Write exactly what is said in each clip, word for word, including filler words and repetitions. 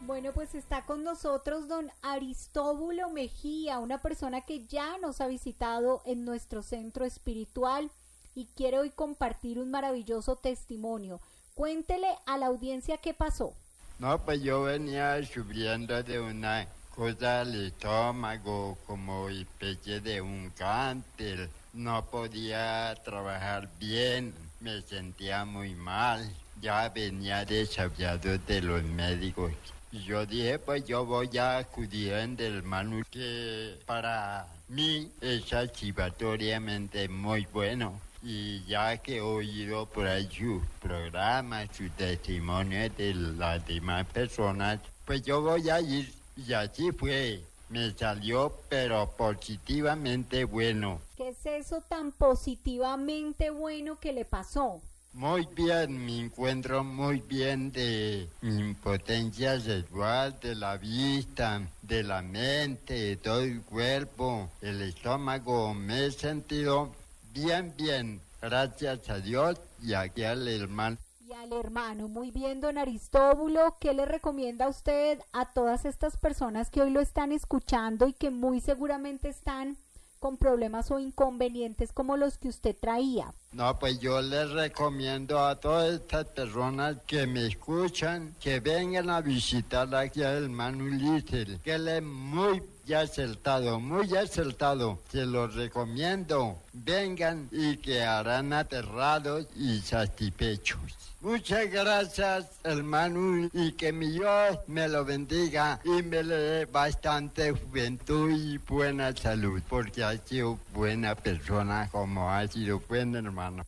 Bueno, pues está con nosotros don Aristóbulo Mejía, una persona que ya nos ha visitado en nuestro centro espiritual y quiere hoy compartir un maravilloso testimonio. Cuéntele a la audiencia qué pasó. No, pues yo venía sufriendo de una cosa al estómago, como especie de un cáncer. No podía trabajar bien, me sentía muy mal. Ya venía desafiado de los médicos. Y yo dije, pues yo voy a acudir en el hermano, que para mí es satisfactoriamente muy bueno. Y ya que he oído por ahí su programa, su testimonio de las demás personas, pues yo voy a ir. Y así fue. Me salió, pero positivamente bueno. ¿Qué es eso tan positivamente bueno que le pasó? Muy bien, me encuentro muy bien de mi impotencia sexual, de la vista, de la mente, de todo el cuerpo, el estómago. Me he sentido bien, bien, gracias a Dios y aquí al hermano. Y al hermano, muy bien, don Aristóbulo, ¿qué le recomienda a usted a todas estas personas que hoy lo están escuchando y que muy seguramente están con problemas o inconvenientes como los que usted traía? No, pues yo les recomiendo a todas estas personas que me escuchan que vengan a visitar aquí al hermano Ulises, que él es muy acertado, muy acertado. Se los recomiendo. Vengan y quedarán aterrados y satisfechos. Muchas gracias, hermano, y que mi Dios me lo bendiga y me le dé bastante juventud y buena salud, porque ha sido buena persona como ha sido buena hermano.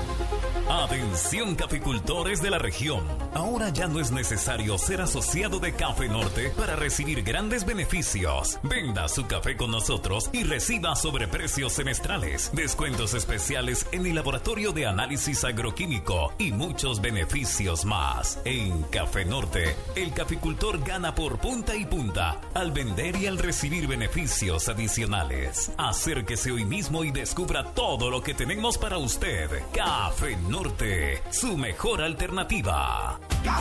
Atención caficultores de la región, ahora ya no es necesario ser asociado de Café Norte para recibir grandes beneficios. Venda su café con nosotros y reciba sobreprecios semestrales, descuentos especiales en el laboratorio de análisis agroquímico y muchos beneficios más. En Café Norte, el caficultor gana por punta y punta al vender y al recibir beneficios adicionales. Acérquese hoy mismo y descubra todo lo que tenemos para usted. Café Norte, su mejor alternativa.